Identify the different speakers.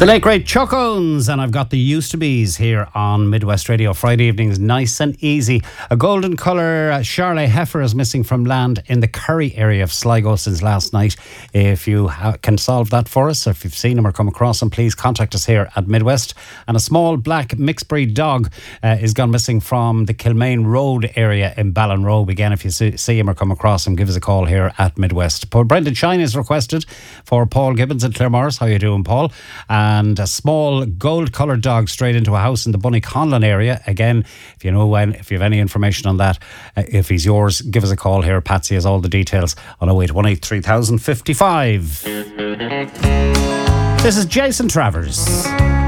Speaker 1: The late great Chuck Owens, and I've got the Used to Be's here on Midwest Radio. Friday evenings, nice and easy. A golden colour Charolais heifer is missing from land in the Curry area of Sligo since last night. If you can solve that for us, or if you've seen him or come across him, please contact us here at Midwest. And a small black mixed breed dog is gone missing from the Kilmaine Road area in Ballinrobe. Again, if you see him or come across him, give us a call here at Midwest. Brendan Shine is requested for Paul Gibbons in Claremorris. How you doing, Paul? And a small gold-coloured dog straight into a house in the Bunny-Conlon area. Again, if you have any information on that, if he's yours, give us a call here. Patsy has all the details on 0818 3055. This is Jason Travers.